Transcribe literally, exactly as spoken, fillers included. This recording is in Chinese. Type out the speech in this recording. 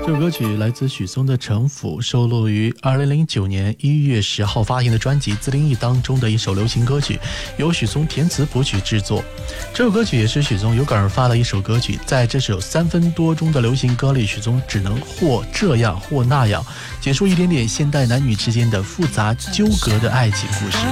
这首歌曲来自许嵩的《城府》，收录于二零零九年一月十号发行的专辑《自定义》当中的一首流行歌曲，由许嵩填词谱曲制作。这首歌曲也是许嵩有感而发的一首歌曲，在这首三分多钟的流行歌里，许嵩只能或这样或那样，讲述一点点现代男女之间的复杂纠葛的爱情故事。